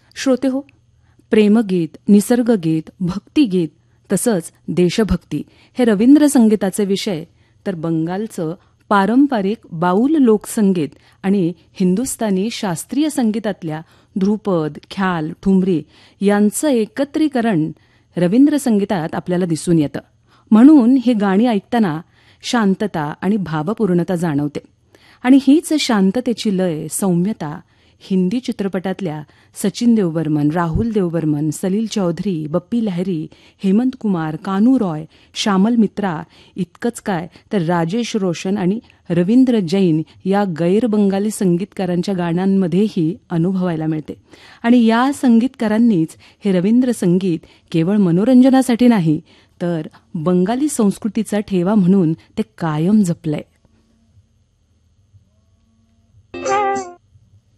श्रोतेहो, प्रेमगीत, निसर्गगीत, भक्तिगीत तसंच देशभक्ती हे रवींद्र संगीताचे विषय, तर बंगालचं पारंपरिक बाऊल लोकसंगीत आणि हिंदुस्थानी शास्त्रीय संगीतातल्या ध्रुपद, ख्याल, ठुमरी यांचं एकत्रीकरण रवींद्र संगीतात आपल्याला दिसून येतं. म्हणून ही गाणी ऐकताना शांतता आणि भावपूर्णता जाणवते. आणि हीच शांततेची लय, सौम्यता हिंदी चित्रपटातल्या सचिन देवबर्मन, राहुल देवबर्मन, सलील चौधरी, बप्पी लहरी, हेमंत कुमार, कानू रॉय, श्यामल मित्रा इतकंच काय तर राजेश रोशन आणि रवींद्र जैन या गैर बंगाली संगीतकारांच्या गाण्यांमध्येही अनुभवायला मिळते. आणि या संगीतकारांनीच हे रवींद्र संगीत केवळ मनोरंजनासाठी नाही, तर बंगाली संस्कृतीचा ठेवा म्हणून ते कायम जपलंय.